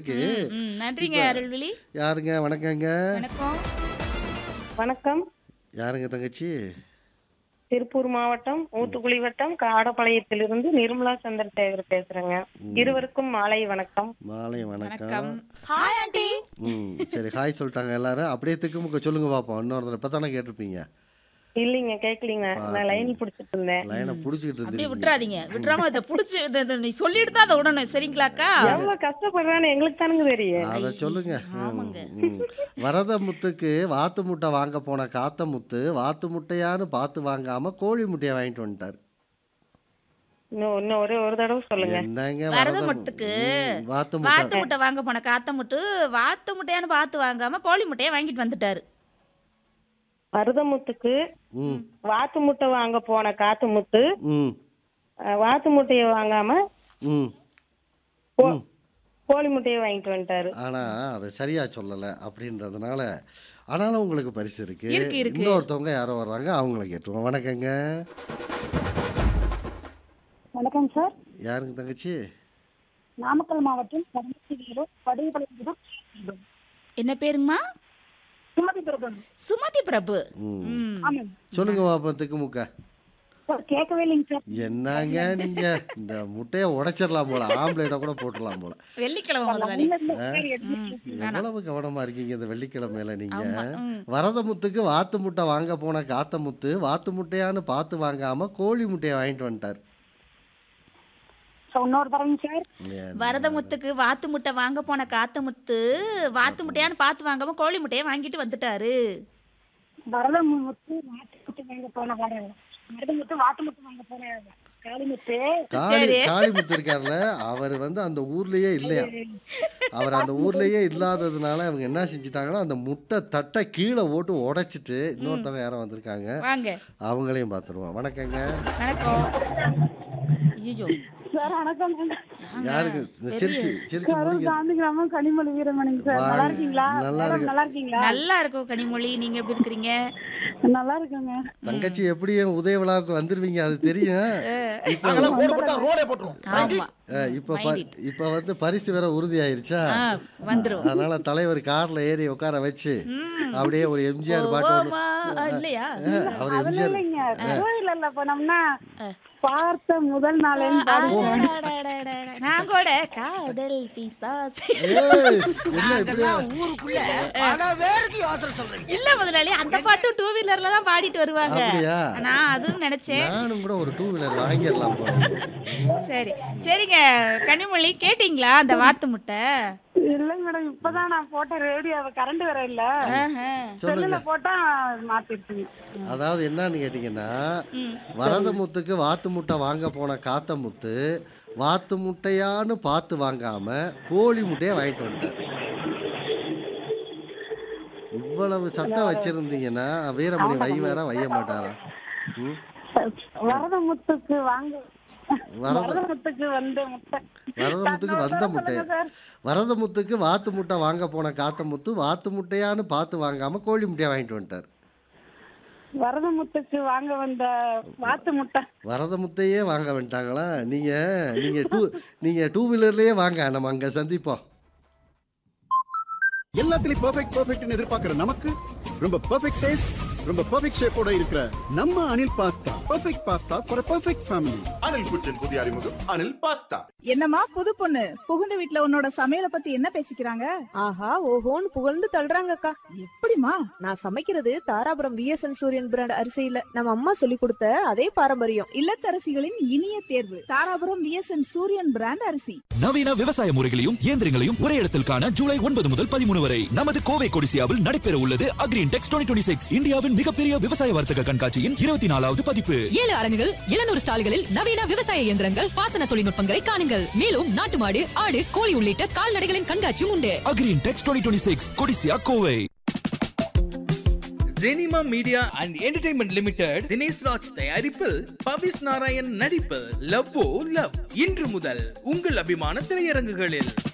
இருக்கு. நன்றிங்க அருள்விழி. யாருங்க? வணக்கங்க. வணக்கம். வணக்கம். யாருங்க தங்கச்சி? திருப்பூர் மாவட்டம் ஊத்துக்குளி வட்டம் காடபாளையத்திலிருந்து நிர்மலா சந்திரசேகர் பேசுறேங்க. இருவருக்கும் மாலை வணக்கம். மாலை வணக்கம். வணக்கம். Hi aunty. சரி ஹாய் சொல்லிட்டாங்க எல்லாரும். அப்படியே திக்குமுக்க சொல்லுங்க பார்ப்போம். இன்னொரு இப்போ தானே கேட்டிருப்பீங்க. இல்லைங்க கேட்கலீங்க, நான் லைன் பிடிச்சிட்டு இருந்தேன். லைனை பிடிச்சிக்கிட்டு அப்படியே இருந்தீங்க. விட்டுறாதீங்க. விட்டுறாம இதை புடிச்சு நீ சொல்லிட்டு தான் அதை விடணும். சரிங்களாக்கா? எவ்வளவு கஷ்டப்படுறான்னு எங்களுக்கு தானுங்க தெரியும். அதை சொல்லுங்க. ஆமாங்க. வரத முத்துக்கு வாத்து முட்டை வாங்க போன காத்த முத்து வாத்து முட்டையான்னு பார்த்து வாங்காம கோழி முட்டையை வாங்கிட்டு வந்துட்டார். இன்னும் ஒரு தடவை சொல்லுங்க. என்னங்க வரத முட்டுக்கு வாத்து வாத்து முட்டை முட்டை வாங்க போன காத்த முட்டு வாத்து முட்டையான்னு பார்த்து வாங்காம கோழி முட்டையை வாங்கிட்டு வந்துட்டாரு. மருதமுத்துக்கு ம் வாத்து முட்டை வாங்க போன காத்து முத்து ம் வாத்து முட்டையை வாங்காம ம் கோழி முட்டையை வாங்கிட்டு வந்துட்டாரு. ஆனா அதை சரியா சொல்லல அப்படின்றதுனால ஆனாலும் உங்களுக்கு பரிசு இருக்கு. இருக்கு. இன்னொருத்தவங்க யாரோ வர்றாங்க, அவங்கள கேட்டுருவோம். வணக்கங்க. வணக்கம் சார். யாருங்க தங்கச்சி? நாமக்கல் மாவட்டம் என்ன பேருங்கம்மா? சுமதி பிரபு. சுமதி பிரபு. சொல்லுங்க பாப்பா திக்குமுக்க. கேட்கவே இல்லைங்க சார். என்னங்க நீங்க இந்த முட்டையை உடைச்சிடலாம் போல, ஆம்லேட்டை கூட போட்டுடலாம் போல. வெள்ளிக்கிழமை முதலாளி. எவ்வளவு கவனமா இருக்கீங்க இந்த வெள்ளிக்கிழமையில நீங்க. வரத முத்துக்கு வாத்து முட்டை வாங்க போன காத்த முத்து வாத்து முட்டையான்னு பார்த்து வாங்காம கோழி முட்டையை வாங்கிட்டு வந்துட்டார். இன்னொரு தரங்க சார். வரத முத்துக்கு வாத்து முட்டை வாங்க போன காத்த முத்து வாத்து முட்டையான்னு பார்த்து வாங்காம கோழி முட்டையை வாங்கிட்டு வந்துட்டாரு. வரத முத்து வாத்து முட்டை வாங்க போன வரத முத்து வாத்து முட்டை வாங்க போன காளிமுத்து இருக்காருல, அவர் அந்த ஊர்லயே இல்லையா. அவர் அந்த ஊர்லயே இல்லாததுனால அவங்க என்ன செஞ்சுட்டாங்கன்னா அந்த முட்டை தட்டை கீழே ஓட்டு உடைச்சிட்டு இன்னொருத்தவங்க யாரும் வந்திருக்காங்க, வாங்க. அவங்களையும் பார்த்துருவோம். வணக்கங்க. வணக்கம். ஐயோ சார் வணக்கம். யாருக்கு சிரிச்சு சிரிச்சு முடிங்க. காந்திகிராமம் கனிமொழி வீரமணிங்க சார். நல்லா இருக்கீங்களா? நல்லா இருக்கு. நல்லா இருக்கீங்களா? நல்லா இருக்கும் கனிமொழி. நீங்க எப்படி இருக்கிறீங்க? நல்லா இருக்குங்க. தங்கச்சி எப்படியும் உதய விழாவுக்கு வந்துருவீங்க, அது தெரியும். இப்ப பரிசு வேற உறுதி ஆயிருச்சா, அதனால தலைவர் கார்ல ஏறி உட்கார வச்சு அப்படியே ஒரு எம்ஜிஆர் பாட்டு இல்லையா, அவர் எம்ஜிஆர் கோயில்ல போனோம்னா பார்த்த முதல் நாள் நான் கூட காதல் பிசாசு இல்ல முதலாளி, அந்த பாட்டும் டூ வீலர்ல தான் பாடிட்டு வருவாங்க. நான் அதுவும் நினைச்சேன், நானும் கூட ஒரு டூ வீலர் வாங்கிடலாம் போல. சரி சரிங்க கனிமொழி, கேட்டீங்களா அந்த வாத்து முட்டை? இல்லங்க மேடம், இப்பதான் நான் போட்ட ரேடியோவை கரண்ட் வேற இல்ல, செல்லுல போட்டா மாத்திருக்கீங்க. அதாவது என்னன்னு கேட்டீங்கன்னா, வரத முத்துக்கு வாத்து முட்டை வாங்க போன காத்த முத்து வாத்து முட்டையான்னு பார்த்து வாங்காம கோழி முட்டையை வாங்கிட்டு வந்துட்டார். இவ்வளவு சத்தம் வச்சிருந்தீங்கன்னா வீரமணி வைய மாட்டாரா? வரத முத்துக்கு வாங்க வரத முத்துக்கு வந்த முட்டை, வரத முத்துக்கு வாத்து முட்டை வாங்க போன காத்த முத்து வாத்து முட்டையான்னு பார்த்து வாங்காம கோழி முட்டையை வாங்கிட்டு வந்துட்டார். வரத முத்துக்கு வாங்க வந்த வாத்து முட்டை வரத முட்டையே வாங்க வந்துட்டாங்களா? நீங்க டூ வீலர்லயே வாங்க, நம்ம அங்க சந்திப்போம். எல்லாத்துலயும் பெர்ஃபெக்ட்னு எதிர்பார்க்கிற நமக்கு ரொம்ப பெர்ஃபெக்ட் டேஸ்ட், ரொம்ப பெர்ஃபெக்ட் ஷேப்போட இருக்கிற நம்ம Anil pasta. Perfect pasta for perfect family. Anil குச்சின் புதிய அறிமுகம் அனில் பாஸ்தா. என்னம்மா புது பொண்ணு, புகுந்த வீட்ல உன்னோட சமையல பத்தி என்ன பேசிக்கிறாங்க? ஆஹா ஓஹோன்னு புகழ்ந்து தள்ளுறாங்கக்கா. எப்படிமா? நான் சமைக்கிறது தாராபுரம் விஎஸ்என் சூரியன் பிராண்ட் அரிசியில நம்ம அம்மா சொல்லி கொடுத்த அதே பாரம்பரியம். இல்லத்தரசிகளின் இனிய தேர்வு தாராபுரம் விஎஸ்என் சூரியன் பிராண்ட் அரிசி. நவீன விவசாய முறைகளையும் இயந்திரங்களையும் ஒரே இடத்தில் காண ஜூலை 9 முதல் 13 வரை நமது கோவை கொடிசியாவில் நடைபெற உள்ளது அக்ரின்டெக்ஸ் 2026, இந்தியாவின் மிகப்பெரிய விவசாய வர்த்தக கண்காட்சியின் 24வது பதிப்பு. 7 அரங்குகள், 700 ஸ்டால்களில் நவீன விவசாய இயந்திரங்கள், பாசன தொழில்நுட்பங்களை காணுங்கள். மேலும் நாட்டு மாடு, ஆடு, கோழி உள்ளிட்ட கால்நடைகளின் கண்காட்சியும் உண்டு. Agrintex 2026 Codissia Kovai. Jenima media and entertainment limited Dinesh Raj தயாரிப்பில் பவிஸ் நாராயண் நடிப்பில் லவ்வோ லவ் இன்று முதல் உங்கள் அபிமான திரையரங்குகளில்.